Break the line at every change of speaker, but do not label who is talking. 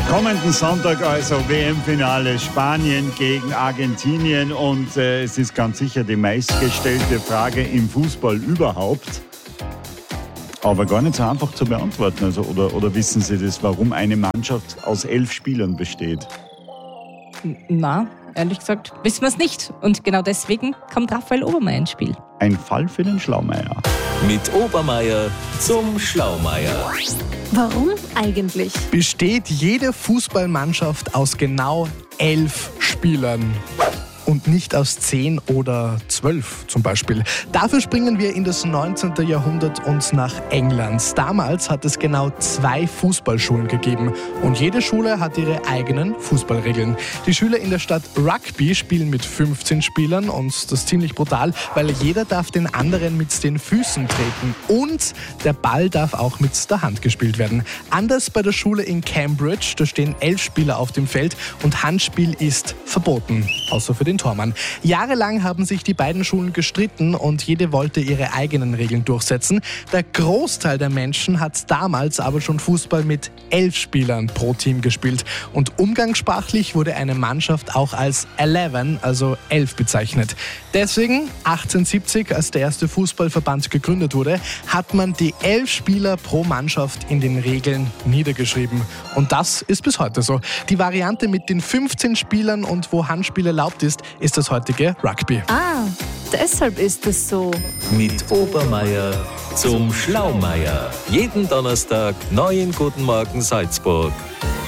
Kommenden Sonntag also WM-Finale Spanien gegen Argentinien und es ist ganz sicher die meistgestellte Frage im Fußball überhaupt. Aber gar nicht so einfach zu beantworten. Also, oder wissen Sie das, warum eine Mannschaft aus 11 Spielern besteht?
Na, ehrlich gesagt wissen wir es nicht. Und genau deswegen kommt Raphael Obermeier ins Spiel.
Ein Fall für den Schlaumeier.
Mit Obermeier zum Schlaumeier.
Warum eigentlich?
Besteht jede Fußballmannschaft aus genau 11 Spielern? Und nicht aus 10 oder 12 zum Beispiel. Dafür springen wir in das 19. Jahrhundert und nach England. Damals hat es genau 2 Fußballschulen gegeben. Und jede Schule hat ihre eigenen Fußballregeln. Die Schüler in der Stadt Rugby spielen mit 15 Spielern und das ist ziemlich brutal, weil jeder darf den anderen mit den Füßen treten. Und der Ball darf auch mit der Hand gespielt werden. Anders bei der Schule in Cambridge, da stehen 11 Spieler auf dem Feld und Handspiel ist verboten. Außer für den Tormann. Jahrelang haben sich die beiden Schulen gestritten und jede wollte ihre eigenen Regeln durchsetzen. Der Großteil der Menschen hat damals aber schon Fußball mit 11 Spielern pro Team gespielt. Und umgangssprachlich wurde eine Mannschaft auch als 11, also 11 bezeichnet. Deswegen, 1870, als der erste Fußballverband gegründet wurde, hat man die 11 Spieler pro Mannschaft in den Regeln niedergeschrieben. Und das ist bis heute so. Die Variante mit den 15 Spielern und wo Handspiel erlaubt ist das heutige Rugby.
Ah, deshalb ist es so.
Mit Obermeier zum Schlaumeier. Jeden Donnerstag neu in Guten Morgen Salzburg.